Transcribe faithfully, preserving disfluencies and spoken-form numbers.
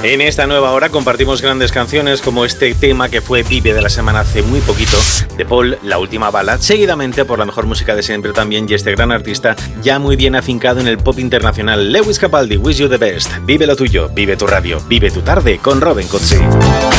En esta nueva hora compartimos grandes canciones como este tema que fue Vive de la semana hace muy poquito, de Paul, La última bala, seguidamente por la mejor música de siempre también y este gran artista ya muy bien afincado en el pop internacional, Lewis Capaldi, Wish You the Best. Vive lo tuyo, vive tu radio, vive tu tarde con Robin Cutsi.